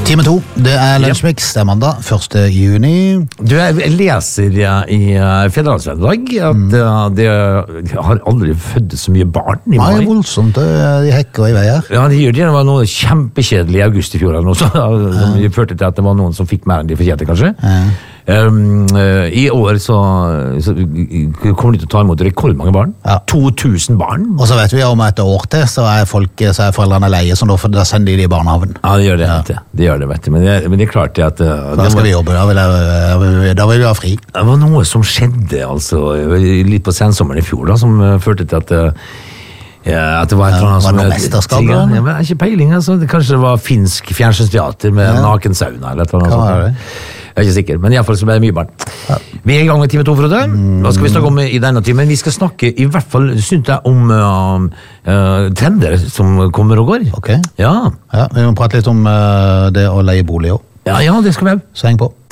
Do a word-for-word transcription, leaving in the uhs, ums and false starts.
Time to, det er Lunsjmix, det er mandag, første juni. Du, jeg leser ja, i Federlandsvennen i dag at mm. det har aldri født så mye barn i mai. Nei, voldsomt, de hekker i vei her. Ja, de gjør det. Det var noe kjempekjedelig i august i fjor, eller noe, så ja. De førte til at det var noen som fikk mer enn de fortjente, kanskje. Ja. Um, I år så, så kommer de til å ta imot rekordmange barn. Ja. to tusen barn. Og så vet vi om et år til, så er, folk, så er foreldrene leie, så da sender de de i barnehaven. Ja, det gjør det, ja. vet de gjør det, vet du. Men, det, men det er klart det at... Da skal vi jobbe, da vil, jeg, da vil vi ha fri. Det var noe som skjedde, altså, litt på sensommeren i fjor, da, som førte til at... Ja, at det var et eller annet ja, var det noe mesterskap? Ja, men ikke peiling, altså. Det, kanskje det var finsk fjernsynsteater med ja. nakensauna, eller et eller annet sånt. Hva er det? Jeg er ikke sikker, men i hvert fall så ble det mye barn. Ja. Vi er i gang med time to, Frode. Hva skal vi snakke om i denne timen? Vi skal snakke i hvert fall, synes jeg, om uh, uh, trender som kommer og går. Ok. Ja. Ja, vi må prate litt om uh, det å leie bolig også. Ja, ja, det skal vi ha. Så heng på.